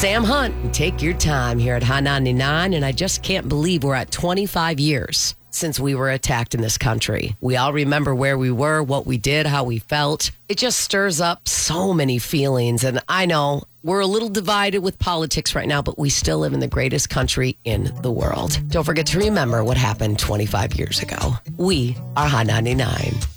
Sam Hunt. Take your time here at Hot 99, and I just can't believe we're at 25 years since we were attacked in this country. We all remember where we were, what we did, how we felt. It just stirs up so many feelings, and I know we're a little divided with politics right now, but we still live in the greatest country in the world. Don't forget to remember what happened 25 years ago. We are Hot 99.